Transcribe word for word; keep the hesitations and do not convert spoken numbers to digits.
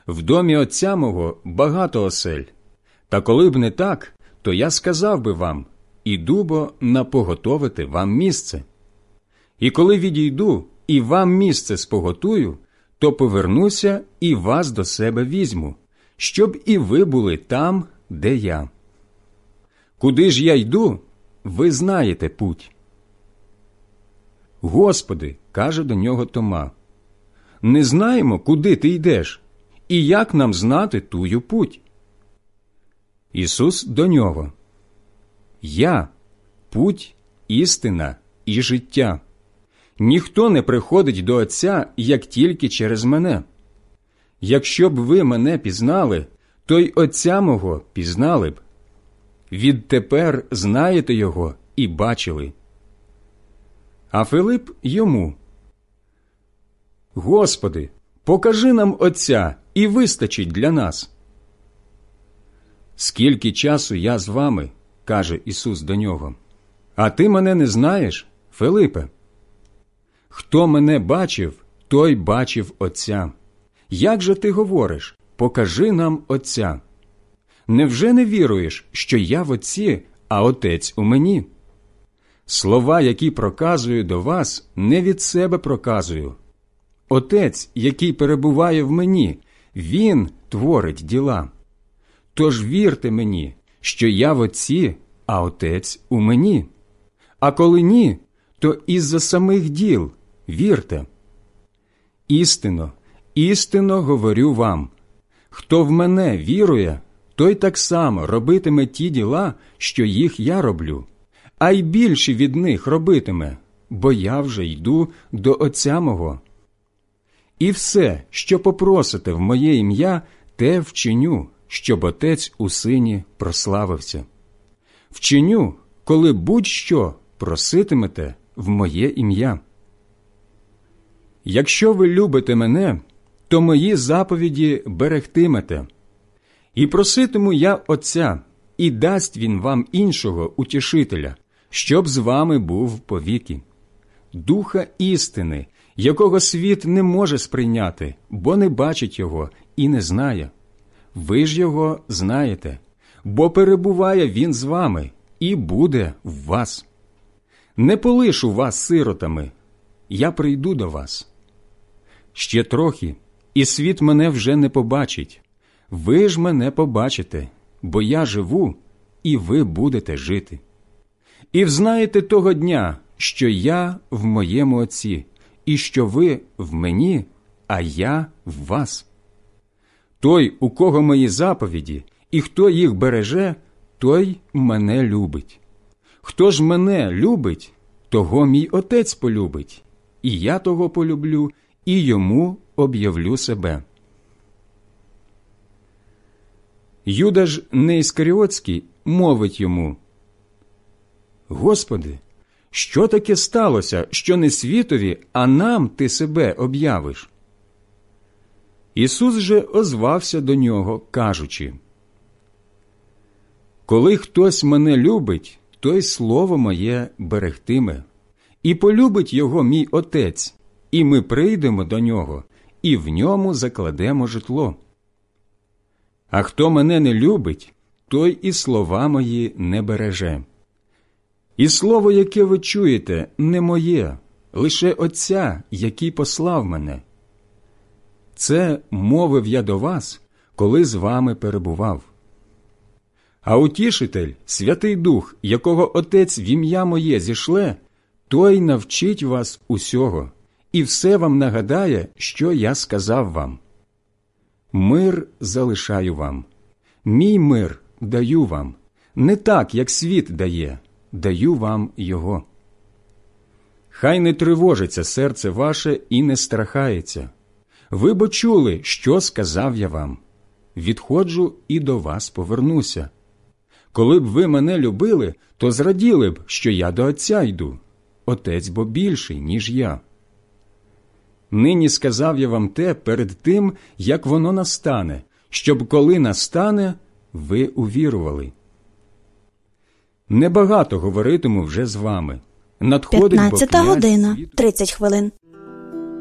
В домі Отця мого багато осель. Та коли б не так, то я сказав би вам, іду бо напоготовити вам місце. І коли відійду і вам місце споготую, то повернуся і вас до себе візьму, щоб і ви були там, де я. Куди ж я йду, ви знаєте путь. Господи, каже до нього Тома, не знаємо, куди ти йдеш, і як нам знати тую путь? Ісус до нього, я – путь, істина і життя. Ніхто не приходить до Отця, як тільки через мене. Якщо б ви мене пізнали, то й Отця мого пізнали б. Відтепер знаєте його і бачили. А Филип йому, Господи, покажи нам Отця, і вистачить для нас. Скільки часу я з вами, каже Ісус до нього, а ти мене не знаєш, Филипе? Хто мене бачив, той бачив Отця. Як же ти говориш, покажи нам Отця? Невже не віруєш, що я в Отці, а Отець у мені? Слова, які проказую до вас, не від себе проказую. Отець, який перебуває в мені, Він творить діла. Тож вірте мені, що я в Отці, а Отець у мені. А коли ні, то із-за самих діл вірте. Істинно, істинно говорю вам, хто в мене вірує, той так само робитиме ті діла, що їх я роблю, а й більші від них робитиме, бо я вже йду до Отця мого. І все, що попросите в моє ім'я, те вчиню, щоб Отець у Сині прославився. Вчиню, коли будь-що проситимете в моє ім'я. Якщо ви любите мене, то мої заповіді берегтимете. І проситиму я Отця, і дасть Він вам іншого утішителя, щоб з вами був повіки. Духа істини, якого світ не може сприйняти, бо не бачить його і не знає. Ви ж його знаєте, бо перебуває він з вами і буде в вас. Не полишу вас сиротами, я прийду до вас. Ще трохи, і світ мене вже не побачить. Ви ж мене побачите, бо я живу, і ви будете жити. І взнаєте того дня, що я в моєму Отці, і що ви в мені, а я в вас. Той, у кого мої заповіді, і хто їх береже, той мене любить. Хто ж мене любить, того мій Отець полюбить, і я того полюблю, і йому об'явлю себе. Юда ж Неіскаріотський мовить йому, Господи, що таке сталося, що не світові, а нам ти себе об'явиш? Ісус же озвався до нього, кажучи, коли хтось мене любить, той слово моє берегтиме, і полюбить його мій Отець, і ми прийдемо до нього, і в ньому закладемо житло. А хто мене не любить, той і слова мої не береже. І слово, яке ви чуєте, не моє, лише Отця, який послав мене. Це мовив я до вас, коли з вами перебував. А Утішитель, Святий Дух, якого Отець в ім'я моє зішле, той навчить вас усього, і все вам нагадає, що я сказав вам. Мир залишаю вам, мій мир даю вам, не так, як світ дає, даю вам його. Хай не тривожиться серце ваше і не страхається. Ви бо чули, що сказав я вам. Відходжу і до вас повернуся. Коли б ви мене любили, то зраділи б, що я до Отця йду. Отець бо більший, ніж я. Нині сказав я вам те перед тим, як воно настане, щоб коли настане, ви увірували. Небагато говоритиму вже з вами. Надходить бо п'ятнадцята князь година, світу. тридцять хвилин.